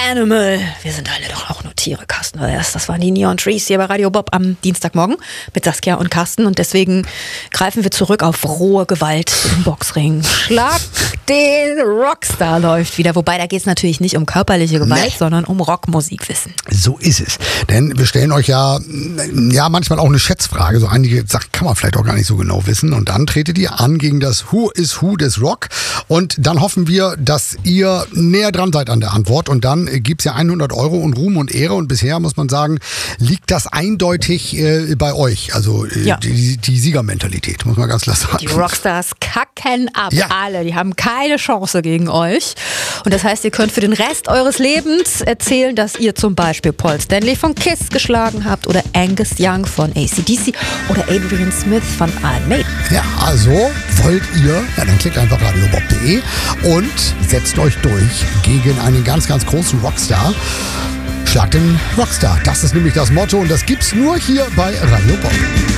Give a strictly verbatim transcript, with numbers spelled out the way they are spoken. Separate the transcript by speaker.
Speaker 1: Animal. Wir sind alle doch auch nur Tiere, Carsten. Das waren die Neon Trees hier bei Radio Bob am Dienstagmorgen mit Saskia und Carsten. Und deswegen greifen wir zurück auf rohe Gewalt im Boxring. Schlag den Rockstar läuft wieder. Wobei, da geht es natürlich nicht um körperliche Gewalt, nee, sondern um Rockmusikwissen.
Speaker 2: So ist es. Denn wir stellen euch ja, ja manchmal auch eine Schätzfrage. So einige Sachen kann man vielleicht auch gar nicht so genau wissen. Und dann tretet ihr an gegen das Who is Who des Rock. Und dann hoffen wir, dass ihr näher dran seid an der Antwort. Und dann gibt es ja hundert Euro und Ruhm und Ehre. Und bisher muss man sagen, liegt das eindeutig äh, bei euch. Also äh, ja. die, die Siegermentalität, muss man ganz klar sagen.
Speaker 1: Die Rockstars kacken ab,
Speaker 2: ja.
Speaker 1: alle. Die haben keine Chance gegen euch. Und das heißt, ihr könnt für den Rest eures Lebens erzählen, dass ihr zum Beispiel Paul Stanley von Kiss geschlagen habt oder Angus Young von A C D C oder Adrian Smith von Iron Maiden.
Speaker 2: Ja, also wollt ihr, ja, dann klickt einfach radiobob punkt de und setzt euch durch gegen einen ganz, ganz großen Rockstar. Schlagt den Rockstar. Das ist nämlich das Motto und das gibt's nur hier bei Radio Bob.